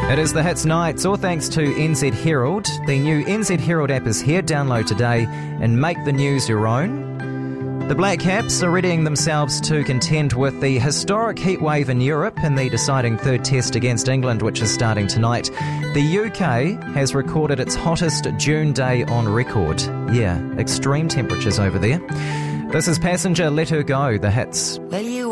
It is the Hits Nights, all thanks to NZ Herald. The new NZ Herald app is here. Download today and make the news your own. The Black Caps are readying themselves to contend with the historic heatwave in Europe in the deciding third test against England, which is starting tonight. The UK has recorded its hottest June day on record. Yeah, extreme temperatures over there. This is Passenger, Let Her Go, the Hits.